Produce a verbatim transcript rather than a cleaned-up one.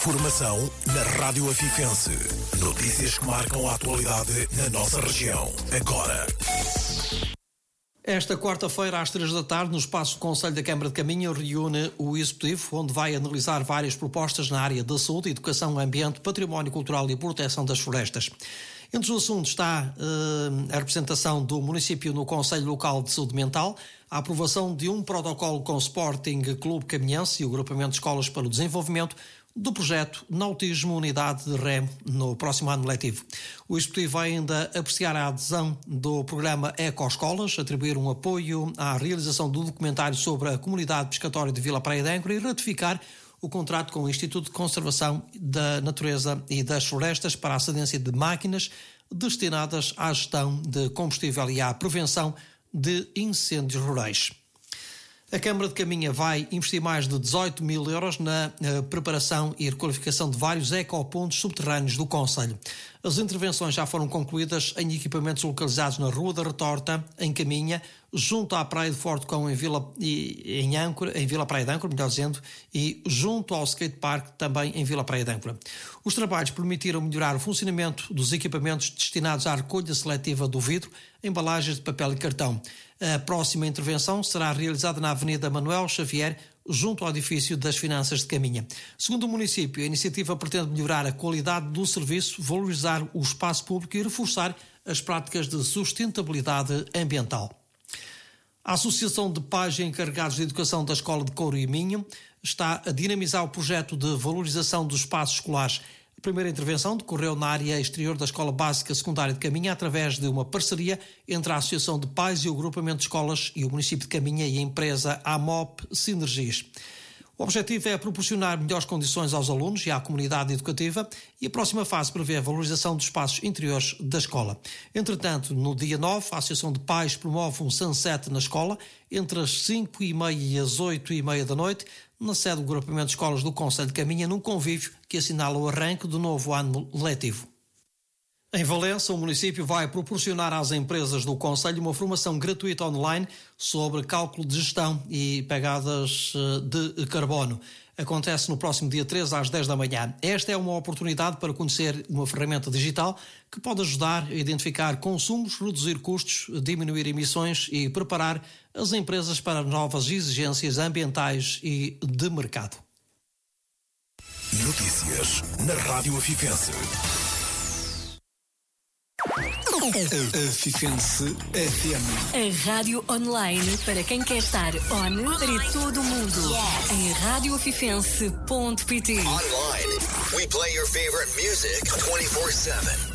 Informação na Rádio Afifense. Notícias que marcam a atualidade na nossa região. Agora. Esta quarta-feira, às três da tarde, no espaço do Conselho da Câmara de Caminha, reúne o Executivo, onde vai analisar várias propostas na área da saúde, educação, ambiente, património cultural e proteção das florestas. Entre os assuntos está uh, a representação do município no Conselho Local de Saúde Mental, a aprovação de um protocolo com o Sporting Clube Caminhense e o Agrupamento de Escolas para o Desenvolvimento do projeto Nautismo Unidade de Remo no próximo ano letivo. O Executivo vai ainda apreciar a adesão do programa Ecoescolas, atribuir um apoio à realização do documentário sobre a comunidade pescatória de Vila Praia de Âncora e ratificar o contrato com o Instituto de Conservação da Natureza e das Florestas para a cedência de máquinas destinadas à gestão de combustível e à prevenção de incêndios rurais. A Câmara de Caminha vai investir mais de dezoito mil euros na uh, preparação e requalificação de vários ecopontos subterrâneos do concelho. As intervenções já foram concluídas em equipamentos localizados na Rua da Retorta, em Caminha, junto à Praia de Forte Cão em Vila, e, em, Âncora, em Vila Praia de Âncora, melhor dizendo, e junto ao Skate Park, também em Vila Praia de Âncora. Os trabalhos permitiram melhorar o funcionamento dos equipamentos destinados à recolha seletiva do vidro, embalagens de papel e cartão. A próxima intervenção será realizada na Avenida Manuel Xavier, junto ao edifício das Finanças de Caminha. Segundo o município, a iniciativa pretende melhorar a qualidade do serviço, valorizar o espaço público e reforçar as práticas de sustentabilidade ambiental. A Associação de Pais Encarregados de Educação da Escola de Couro e Minho está a dinamizar o projeto de valorização dos espaços escolares. A primeira intervenção decorreu na área exterior da Escola Básica Secundária de Caminha através de uma parceria entre a Associação de Pais e o Agrupamento de Escolas e o município de Caminha e a empresa AMOP Sinergias. O objetivo é proporcionar melhores condições aos alunos e à comunidade educativa e a próxima fase prevê a valorização dos espaços interiores da escola. Entretanto, no dia nove, a Associação de Pais promove um sunset na escola entre as cinco e meia e as oito e meia da noite, na sede do Agrupamento de Escolas do Concelho de Caminha, num convívio que assinala o arranque do novo ano letivo. Em Valença, o município vai proporcionar às empresas do concelho uma formação gratuita online sobre cálculo de gestão e pegadas de carbono. Acontece no próximo dia treze às dez da manhã. Esta é uma oportunidade para conhecer uma ferramenta digital que pode ajudar a identificar consumos, reduzir custos, diminuir emissões e preparar as empresas para novas exigências ambientais e de mercado. Notícias na Rádio Afifense. Afifense F M. A rádio online para quem quer estar on para todo o mundo. Yes. Em rádio afifense ponto pt. Online, we play your favorite music twenty-four seven.